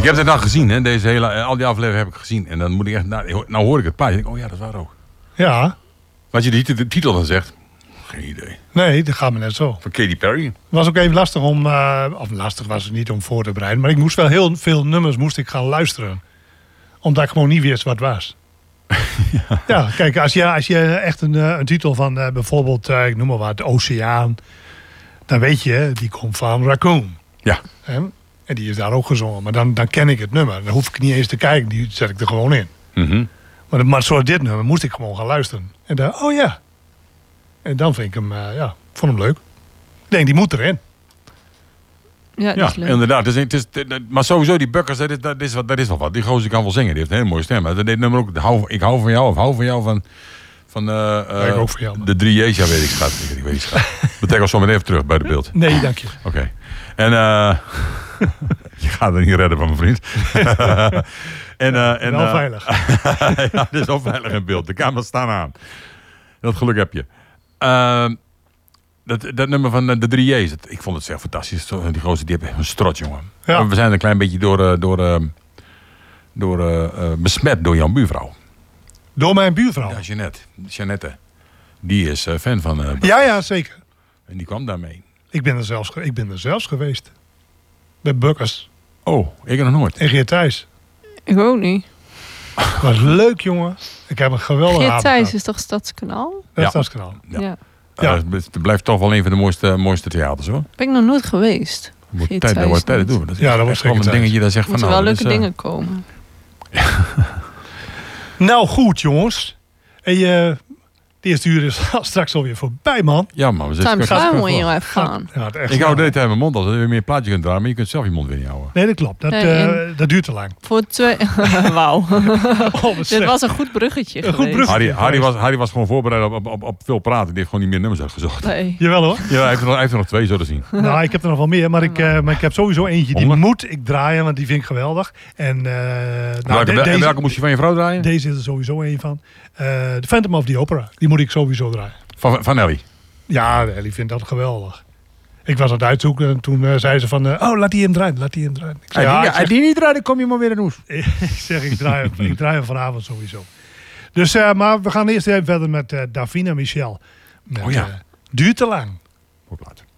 Ik heb het dan gezien, hè. Deze hele, al die afleveringen heb ik gezien. En dan moet ik echt... Nou hoor ik het plaatje. Ik denk, oh ja, dat waar ook. Ja. Wat je de titel dan zegt... Geen idee. Nee, dat gaat me net zo. Van Katy Perry. Het was ook even lastig om... of lastig was het niet om voor te bereiden. Maar ik moest wel heel veel nummers gaan luisteren. Omdat ik gewoon niet wist wat het was. Ja, kijk, als je echt een titel van bijvoorbeeld... ik noem maar wat, Oceaan... Dan weet je, die komt van Raccoon. Ja. En die is daar ook gezongen. Maar dan ken ik het nummer. Dan hoef ik niet eens te kijken. Die zet ik er gewoon in. Mhm. Maar zoals dit nummer moest ik gewoon gaan luisteren. En dan, oh ja. En dan vind ik hem, vond hem leuk. Ik denk, die moet erin. Ja, dat is leuk. Inderdaad. Maar sowieso, die Bukkers, dat is wel wat. Die gozer kan wel zingen. Die heeft een hele mooie stem. Maar dit nummer ook, ik hou van jou, of hou van jou van ik ook van jou. Man. De 3 J's, ja, weet ik, schat. Ik weet, schat. Betekent zo meteen even terug bij de beeld. Nee, dank je. Oké. En je gaat er niet redden van mijn vriend. Wel veilig. Ja, het is wel veilig in beeld. De camera's staan aan. Dat geluk heb je. Dat nummer van de 3 J's, ik vond het echt fantastisch. Die gozer, die heeft een strot, jongen. Ja. We zijn een klein beetje besmet door jouw buurvrouw. Door mijn buurvrouw? Ja, Jeannette. Die is fan van... Ja, zeker. En die kwam daarmee. Ik ben er zelfs geweest. Bij Bukkers. Oh, ik heb nog nooit. En Geert Thijs. Ik ook niet. Was leuk, jongen. Ik heb een geweldige avond Geert Thijs gehad. is toch Stadskanaal? Dat Ja. is Stadskanaal. Ja. Het blijft toch wel een van de mooiste theaters, hoor. Ben ik nog nooit geweest. Moet Geert tijd Thijs doen. niet. Dat is Ja, dat wordt echt wel zeker een tijd. dingetje dat zegt van Moeten nou... wel leuke dingen komen. Nou goed, jongens. En de eerste uur is straks alweer voorbij, man. Ja, man. We Time zitten fly when you have fun. Ja, het echt ik hou snel. de hele tijd mijn mond als je meer plaatje kunt draaien, maar je kunt zelf je mond weer niet houden. Nee, dat klopt. Dat duurt te lang. Voor 2... Wauw. Oh, wat Dit slecht. was een goed bruggetje Een goed geweest. bruggetje. Harry was gewoon voorbereid op veel praten. Die heeft gewoon niet meer nummers uitgezocht. Nee. Jawel hoor. Ja, hij heeft er nog 2 zo te zien. Nou, ik heb er nog wel meer. Maar ik heb sowieso eentje die 100? moet ik draaien. Want die vind ik geweldig. En Welke moest je van je vrouw draaien? deze is er sowieso een van. The Phantom of the Opera. Die moet ik sowieso draaien. Van Ellie. Ja, Ellie vindt dat geweldig. Ik was aan het uitzoeken en toen zei ze van... laat die hem draaien, laat die hem draaien. Ik zei, ik zeg, die niet draaien, dan kom je maar weer in hoes. ik draai hem vanavond sowieso. Dus, maar we gaan eerst even verder met Davina Michel. Met, Oh ja. Duurt te lang. Goed plaat.